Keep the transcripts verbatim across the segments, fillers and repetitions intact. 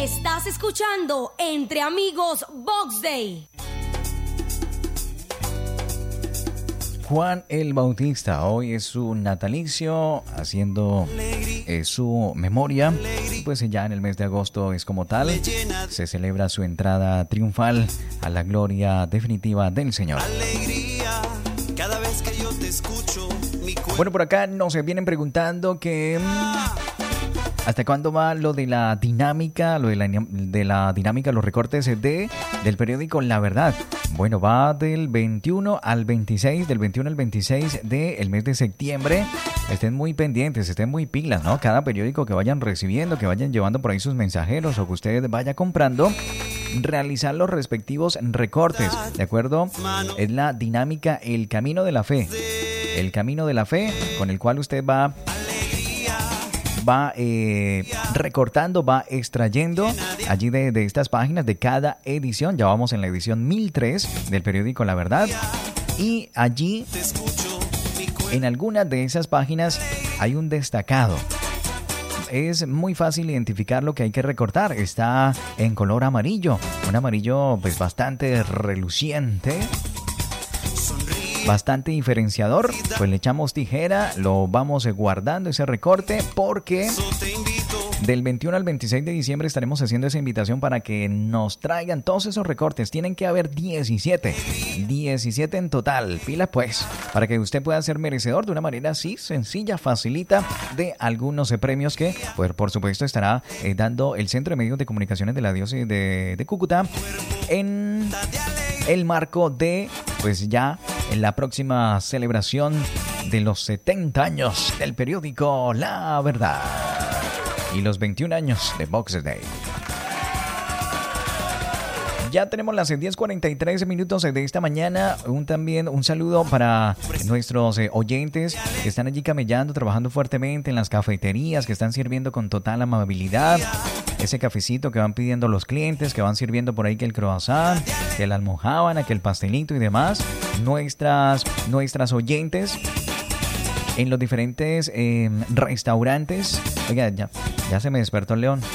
Estás escuchando Entre Amigos Box Day. Juan el Bautista, hoy es su natalicio, haciendo eh, su memoria. Pues ya en el mes de agosto es como tal, se celebra su entrada triunfal a la gloria definitiva del Señor. Cada vez que yo te escucho, mi cuerpo... Bueno, por acá nos vienen preguntando que ¿hasta cuándo va lo de la dinámica, lo de la, de la dinámica, los recortes de del periódico La Verdad? Bueno, va del veintiuno al veintiséis, del veintiuno al veintiséis del mes de septiembre. Estén muy pendientes, estén muy pilas, ¿no? Cada periódico que vayan recibiendo, que vayan llevando por ahí sus mensajeros o que usted vaya comprando, realizar los respectivos recortes, ¿de acuerdo? Es la dinámica El Camino de la Fe. El Camino de la Fe, con el cual usted va... va eh, recortando, va extrayendo allí de, de estas páginas de cada edición. Ya vamos en la edición mil tres del periódico La Verdad. Y allí, en algunas de esas páginas, hay un destacado. Es muy fácil identificar lo que hay que recortar. Está en color amarillo. Un amarillo pues bastante reluciente, bastante diferenciador. Pues le echamos tijera, lo vamos guardando ese recorte, porque del veintiuno al veintiséis de diciembre estaremos haciendo esa invitación para que nos traigan todos esos recortes. Tienen que haber diecisiete, diecisiete en total. Pila pues, para que usted pueda ser merecedor de una manera así sencilla, facilita, de algunos eh, premios que, pues, por supuesto, estará eh, dando el Centro de Medios de Comunicaciones de la Diócesis de, de Cúcuta en el marco de, pues ya, en la próxima celebración de los setenta años del periódico La Verdad y los veintiún años de Box Day. Ya tenemos las diez cuarenta y tres minutos de esta mañana. Un, también un saludo para nuestros eh, oyentes que están allí camellando, trabajando fuertemente en las cafeterías, que están sirviendo con total amabilidad ese cafecito que van pidiendo los clientes, que van sirviendo por ahí que el croissant, que la almojábana, que el pastelito y demás. Nuestras, nuestras oyentes en los diferentes eh, restaurantes. Oiga, ya, ya se me despertó el león.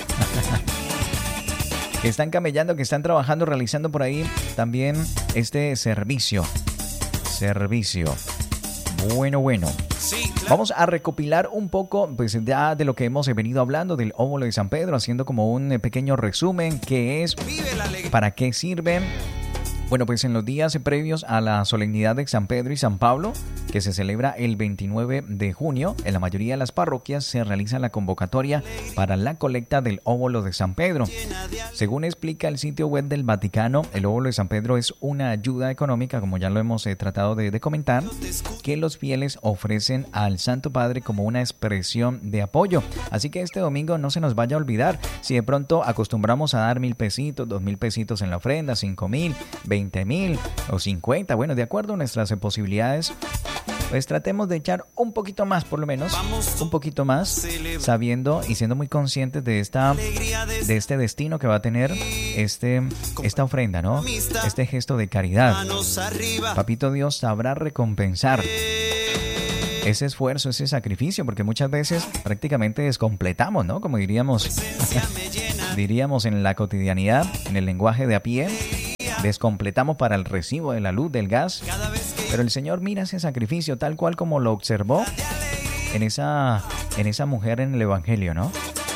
Que están camellando, que están trabajando, realizando por ahí también este servicio. Servicio. Bueno, bueno. Vamos a recopilar un poco, pues, ya de lo que hemos venido hablando del óvulo de San Pedro, haciendo como un pequeño resumen. ¿Qué es? ¿Para qué sirve? Bueno, pues en los días previos a la solemnidad de San Pedro y San Pablo, que se celebra el veintinueve de junio, en la mayoría de las parroquias se realiza la convocatoria para la colecta del óvulo de San Pedro. Según explica el sitio web del Vaticano, el óvulo de San Pedro es una ayuda económica, como ya lo hemos eh, tratado de, de comentar, que los fieles ofrecen al Santo Padre como una expresión de apoyo. Así que este domingo no se nos vaya a olvidar. Si de pronto acostumbramos a dar mil pesitos, dos mil pesitos en la ofrenda, cinco mil, veinte mil o cincuenta, bueno, de acuerdo a nuestras posibilidades, pues tratemos de echar un poquito más, por lo menos, un poquito más, sabiendo y siendo muy conscientes de esta, de este destino que va a tener este, esta ofrenda, ¿no? Este gesto de caridad. Papito Dios sabrá recompensar ese esfuerzo, ese sacrificio, porque muchas veces prácticamente descompletamos, ¿no? Como diríamos, diríamos en la cotidianidad, en el lenguaje de a pie, descompletamos para el recibo de la luz, del gas. Pero el Señor mira ese sacrificio tal cual como lo observó en esa, en esa mujer en el Evangelio, ¿no?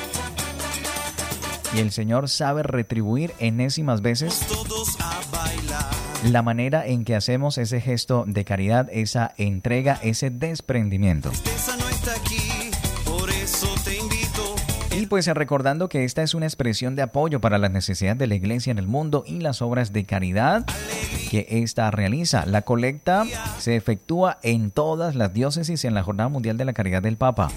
Y el Señor sabe retribuir enésimas veces la manera en que hacemos ese gesto de caridad, esa entrega, ese desprendimiento. Y pues recordando que esta es una expresión de apoyo para las necesidades de la Iglesia en el mundo y las obras de caridad que ésta realiza. La colecta se efectúa en todas las diócesis en la Jornada Mundial de la Caridad del Papa.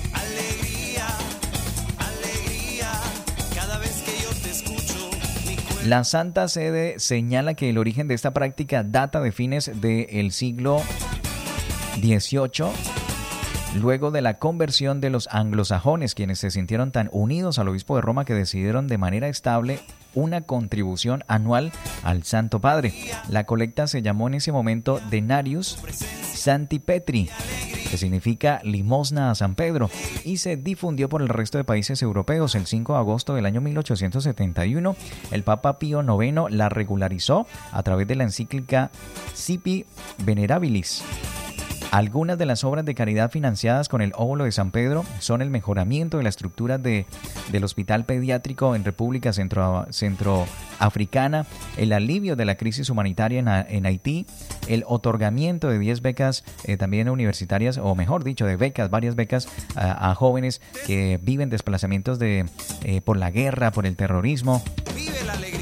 La Santa Sede señala que el origen de esta práctica data de fines del siglo dieciocho, luego de la conversión de los anglosajones, quienes se sintieron tan unidos al obispo de Roma que decidieron de manera estable una contribución anual al Santo Padre. La colecta se llamó en ese momento Denarius Sancti Petri, que significa limosna a San Pedro, y se difundió por el resto de países europeos. El cinco de agosto del año mil ochocientos setenta y uno, el Papa Pío noveno la regularizó a través de la encíclica Sipi Venerabilis. Algunas de las obras de caridad financiadas con el óvulo de San Pedro son el mejoramiento de la estructura de, del hospital pediátrico en República Centro, Centroafricana, el alivio de la crisis humanitaria en, en Haití, el otorgamiento de diez becas eh, también universitarias, o mejor dicho, de becas, varias becas a, a jóvenes que viven desplazamientos de, eh, por la guerra, por el terrorismo. Vive la alegría.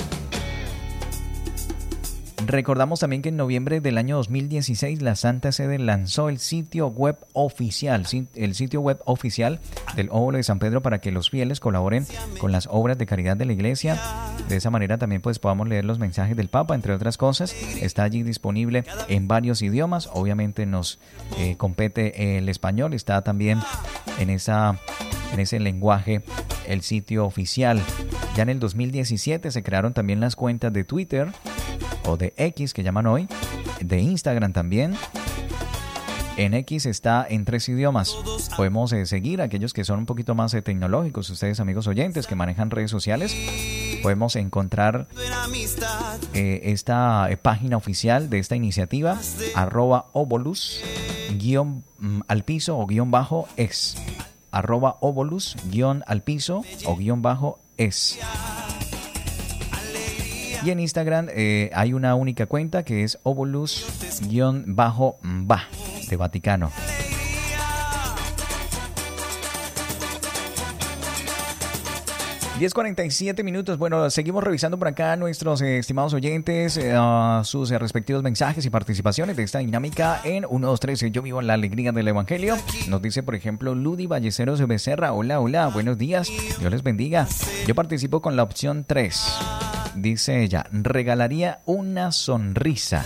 Recordamos también que en noviembre del año dos mil dieciséis la Santa Sede lanzó el sitio web oficial, el sitio web oficial del óvulo de San Pedro, para que los fieles colaboren con las obras de caridad de la Iglesia. De esa manera también pues podamos leer los mensajes del Papa, entre otras cosas. Está allí disponible en varios idiomas. Obviamente nos eh, compete el español. Está también en esa en ese lenguaje el sitio oficial. Ya en el dos mil diecisiete se crearon también las cuentas de Twitter, o de X, que llaman hoy, de Instagram también. En X está en tres idiomas. Podemos eh, seguir a aquellos que son un poquito más eh, tecnológicos, ustedes amigos oyentes que manejan redes sociales. Podemos encontrar eh, esta eh, página oficial de esta iniciativa, arroba obolus, guión mm, al piso o guión bajo es. Arroba obolus, guión al piso o guión bajo es. Y en Instagram eh, hay una única cuenta que es obolus-va de Vaticano. diez cuarenta y siete minutos. Bueno, seguimos revisando por acá nuestros eh, estimados oyentes, eh, uh, sus eh, respectivos mensajes y participaciones de esta dinámica en uno, dos, tres. Yo vivo en la alegría del Evangelio. Nos dice, por ejemplo, Ludi Ballesteros de Becerra. Hola, hola, buenos días. Dios les bendiga. Yo participo con la opción tres. Dice ella, regalaría una sonrisa.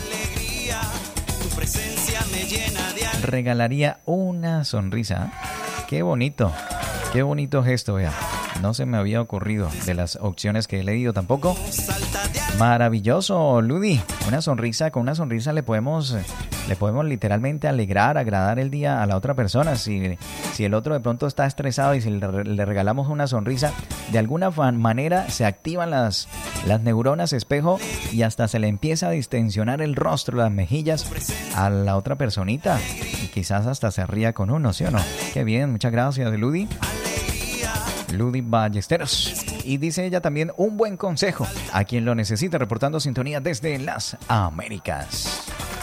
Regalaría una sonrisa. Qué bonito, qué bonito gesto, vea. No se me había ocurrido de las opciones que he leído tampoco. Maravilloso, Ludi. Una sonrisa, con una sonrisa le podemos, le podemos literalmente alegrar, agradar el día a la otra persona. Si, si el otro de pronto está estresado y si le, le regalamos una sonrisa, de alguna manera se activan las, las neuronas espejo y hasta se le empieza a distensionar el rostro, las mejillas a la otra personita. Y quizás hasta se ría con uno, ¿sí o no? Qué bien, muchas gracias, Ludi. Ludi Ballesteros. Y dice ella también, un buen consejo a quien lo necesite, reportando sintonía desde las Américas.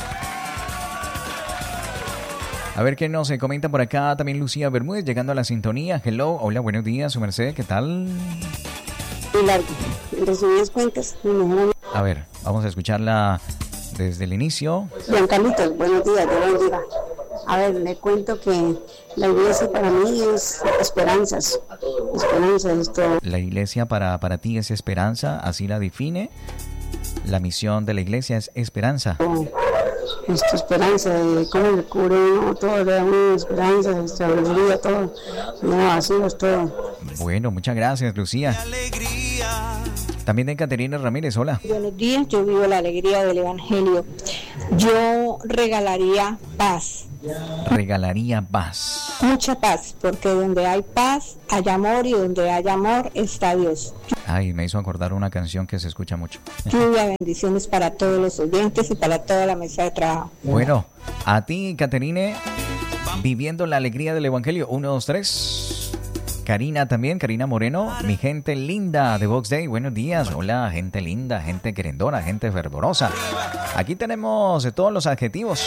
A ver qué nos comenta por acá también Lucía Bermúdez, llegando a la sintonía. Hello, hola, buenos días, su merced, ¿qué tal? Muy largo, en resumidas cuentas. A ver, vamos a escucharla desde el inicio. Juan Carlitos, buenos días, Dios bendiga. A ver, le cuento que la iglesia para mí es esperanzas. Esperanza es todo. La iglesia para, para ti es esperanza, así la define. La misión de la iglesia es esperanza. Oh, esta esperanza, de cómo le cubre uno todo, le da una esperanza, de sabiduría, todo. No, así es todo. Bueno, muchas gracias, Lucía. También de Caterina Ramírez, hola. Buenos días, yo vivo la alegría del Evangelio. Yo regalaría paz. Regalaría paz. Mucha paz, porque donde hay paz, hay amor, y donde hay amor, está Dios. Ay, me hizo acordar una canción que se escucha mucho. Lluvia, bendiciones para todos los oyentes y para toda la mesa de trabajo. Bueno, a ti, Caterine, viviendo la alegría del Evangelio. Uno, dos, tres. Karina también, Karina Moreno, mi gente linda de Vox Day, buenos días. Hola, gente linda, gente querendona, gente fervorosa. Aquí tenemos todos los adjetivos.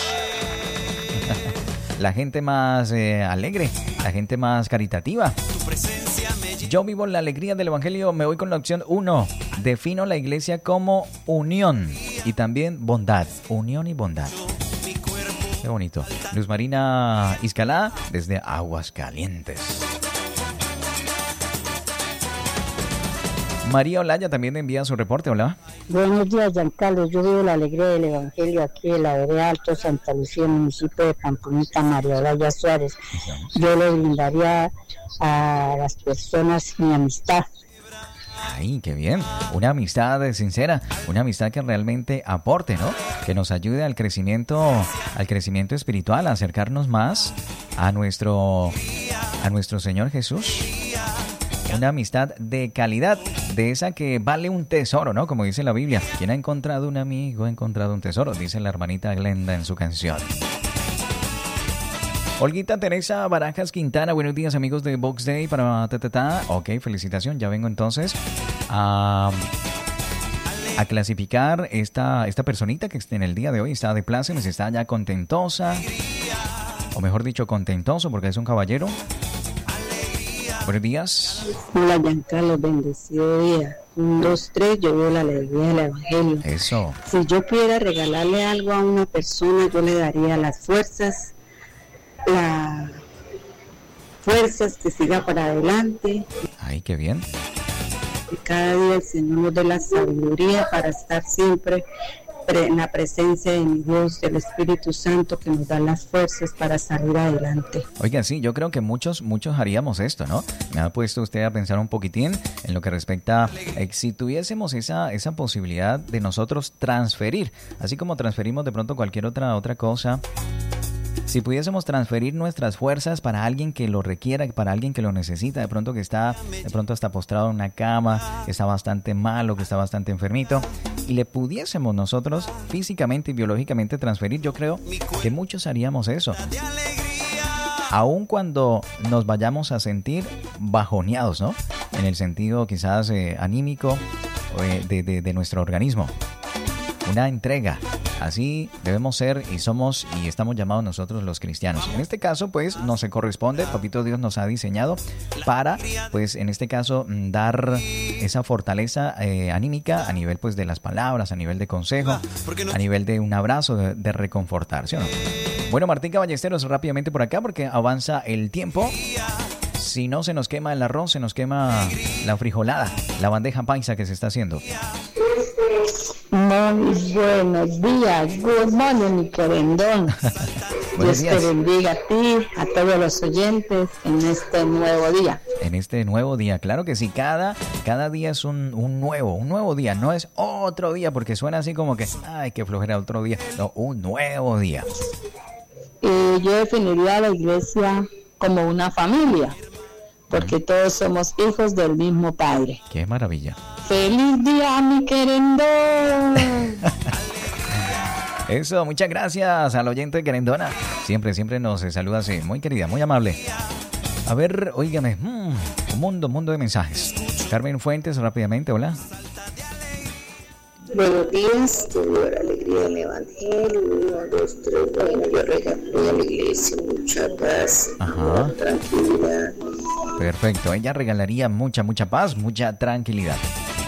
La gente más eh, alegre, la gente más caritativa. Yo vivo la alegría del Evangelio, me voy con la opción uno. Defino la iglesia como unión y también bondad. Unión y bondad. Qué bonito. Luz Marina Iscalá, desde Aguascalientes. María Olaya también envía su reporte, hola. Buenos días, Giancarlo. Yo vivo la alegría del Evangelio aquí en la vereda Alto Santa Lucía, municipio de Pamplonita, María Olaya Suárez. Yo le brindaría a las personas mi amistad. Ay, qué bien. Una amistad sincera, una amistad que realmente aporte, ¿no? Que nos ayude al crecimiento, al crecimiento espiritual, a acercarnos más a nuestro, a nuestro Señor Jesús. Una amistad de calidad, de esa que vale un tesoro, ¿no? Como dice la Biblia. Quien ha encontrado un amigo ha encontrado un tesoro, dice la hermanita Glenda en su canción. Olguita Teresa Barajas Quintana, buenos días amigos de Box Day para Tatata. Ok, felicitación, ya vengo entonces a, a clasificar esta, esta personita que en el día de hoy está de plácemes, está ya contentosa, o mejor dicho contentoso porque es un caballero. Buenos días. Hola, Giancarlo, bendecido día. Un, dos, tres, yo veo la alegría del Evangelio. Eso. Si yo pudiera regalarle algo a una persona, yo le daría las fuerzas, las fuerzas que siga para adelante. Ay, qué bien. Que cada día el Señor nos dé la sabiduría para estar siempre en la presencia de mi Dios, del Espíritu Santo, que nos da las fuerzas para salir adelante. Oiga, sí, yo creo que muchos, muchos haríamos esto, ¿no? Me ha puesto usted a pensar un poquitín en lo que respecta, eh, si tuviésemos esa, esa posibilidad de nosotros transferir, así como transferimos de pronto cualquier otra, otra cosa. Si pudiésemos transferir nuestras fuerzas para alguien que lo requiera, para alguien que lo necesita, de pronto que está, de pronto está postrado en una cama, que está bastante malo, que está bastante enfermito, y le pudiésemos nosotros físicamente y biológicamente transferir, yo creo que muchos haríamos eso. Aun cuando nos vayamos a sentir bajoneados, ¿no? En el sentido quizás eh, anímico eh, de, de, de nuestro organismo. Una entrega. Así debemos ser y somos y estamos llamados nosotros los cristianos. En este caso, pues, nos corresponde, Papito Dios nos ha diseñado para, pues, en este caso, dar esa fortaleza eh, anímica a nivel, pues, de las palabras, a nivel de consejo, a nivel de un abrazo, de, de reconfortar, ¿sí o no? Bueno, Martín Ballesteros, rápidamente por acá porque avanza el tiempo. Si no se nos quema el arroz, se nos quema la frijolada, la bandeja paisa que se está haciendo. Muy buenos días, good morning, mi querendón. Dios te bendiga a ti, a todos los oyentes en este nuevo día. En este nuevo día, claro que sí, cada, cada día es un, un nuevo, un nuevo día, no es otro día, porque suena así como que, ay, qué flojera otro día, no, un nuevo día. Eh, yo definiría a la iglesia como una familia, porque todos somos hijos del mismo Padre. ¡Qué maravilla! ¡Feliz día, mi querendón! Eso, muchas gracias al oyente querendona. Siempre, siempre nos saluda así, muy querida, muy amable. A ver, óigame, mmm, un mundo, un mundo de mensajes. Carmen Fuentes, rápidamente, hola. Buenos días, te doy la alegría del Evangelio, uno, dos, tres, bueno, yo regalé a la iglesia mucha paz, mucha tranquilidad. Perfecto, ella regalaría mucha, mucha paz, mucha tranquilidad.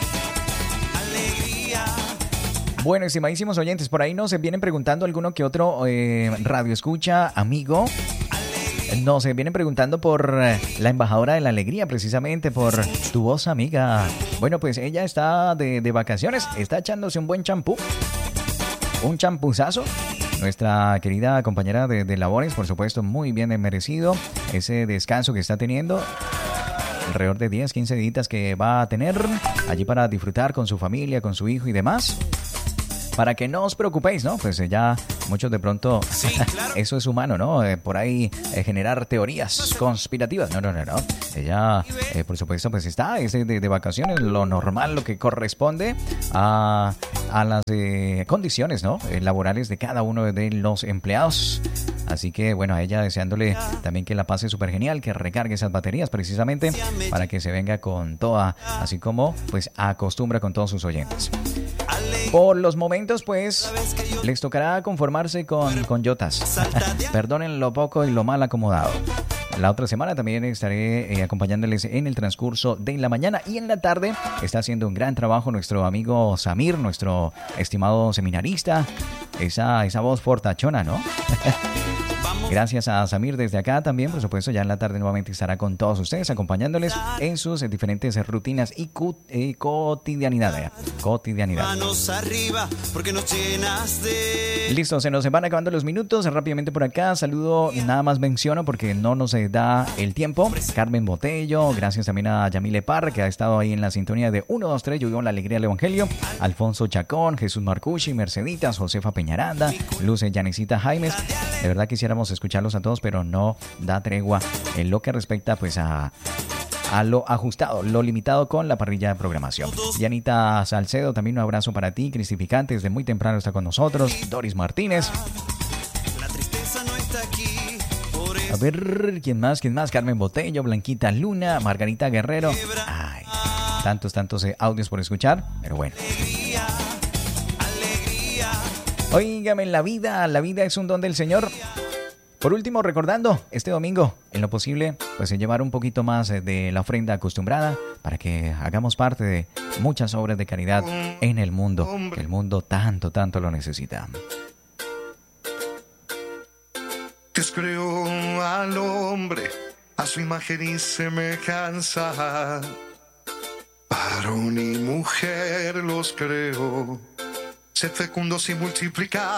Bueno, estimadísimos oyentes, por ahí nos vienen preguntando alguno que otro eh, radio escucha, amigo. Nos vienen preguntando por la embajadora de la alegría, precisamente por tu voz amiga. Bueno, pues ella está de, de vacaciones, está echándose un buen champú, un champuzazo. Nuestra querida compañera de, de labores, por supuesto, muy bien merecido ese descanso que está teniendo. Alrededor de diez, quince días que va a tener allí para disfrutar con su familia, con su hijo y demás. Para que no os preocupéis, ¿no? Pues ya muchos de pronto, sí, claro. Eso es humano, ¿no? Eh, por ahí eh, generar teorías conspirativas. No, no, no, no. Ella, eh, por supuesto, pues está es de, de vacaciones, lo normal, lo que corresponde a, a las eh, condiciones, ¿no? Eh, laborales de cada uno de los empleados. Así que, bueno, a ella deseándole también que la pase súper genial, que recargue esas baterías precisamente para que se venga con toda, así como, pues, acostumbra con todos sus oyentes. Por los momentos, pues, les tocará conformarse con, con yotas. Perdonen lo poco y lo mal acomodado. La otra semana también estaré eh, acompañándoles en el transcurso de la mañana y en la tarde. Está haciendo un gran trabajo nuestro amigo Samir, nuestro estimado seminarista. Esa, esa voz fortachona, ¿no? Gracias a Samir desde acá también, por supuesto, ya en la tarde nuevamente estará con todos ustedes, acompañándoles en sus diferentes rutinas y, cu- y cotidianidad. ¿eh? Cotidianidad. Manos arriba, porque nos llenas de... Listo, se nos van acabando los minutos. Rápidamente por acá, saludo, nada más menciono porque no nos da el tiempo. Carmen Botello, gracias también a Yamile Parra, que ha estado ahí en la sintonía de uno, dos, tres, yo vivo en la alegría del Evangelio. Alfonso Chacón, Jesús Marcucci, Merceditas, Josefa Peñaranda, Luce Yanesita Jaimes. De verdad quisiéramos escucharlos a todos, pero no da tregua en lo que respecta pues a, a lo ajustado, lo limitado con la parrilla de programación. Yanita Salcedo, también un abrazo para ti. Cristificante, desde muy temprano está con nosotros. Doris Martínez. La tristeza no está aquí. A ver, ¿quién más? ¿Quién más? Carmen Botello, Blanquita Luna, Margarita Guerrero. Ay, tantos, tantos eh, audios por escuchar, pero bueno. Óigame, la vida, la vida es un don del Señor. Por último, recordando, este domingo, en lo posible, pues llevar un poquito más de la ofrenda acostumbrada para que hagamos parte de muchas obras de caridad en el mundo, que el mundo tanto, tanto lo necesita. Dios creó al hombre a su imagen y semejanza. Varón y mujer los creó. Sed fecundos y multiplicad.